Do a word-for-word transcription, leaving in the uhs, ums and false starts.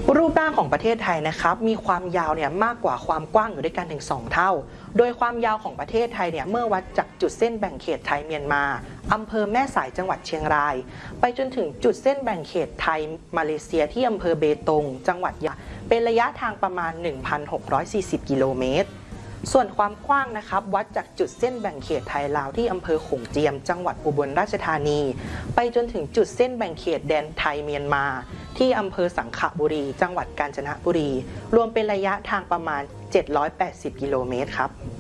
รูปร่างของประเทศไทยนะครับมีความยาวเนี่ยมากกว่าความกว้างอยู่ด้วยกันถึงสองเท่าโดยความยาวของประเทศไทยเนี่ยเมื่อวัดจากจุดเส้นแบ่งเขตไทยเมียนมาอำเภอแม่สายจังหวัดเชียงรายไปจนถึงจุดเส้นแบ่งเขตไทยมาเลเซียที่อำเภอเบตงจังหวัดยะเป็นระยะทางประมาณ หนึ่งพันหกร้อยสี่สิบ กิโลเมตรส่วนความกว้างนะครับวัดจากจุดเส้นแบ่งเขตไทยลาวที่อำเภอโขงเจียมจังหวัดอุบลราชธานีไปจนถึงจุดเส้นแบ่งเขตแดนไทยเมียนมาที่อำเภอสังขบุรีจังหวัดกาญจนบุรีรวมเป็นระยะทางประมาณเจ็ดร้อยแปดสิบกิโลเมตรครับ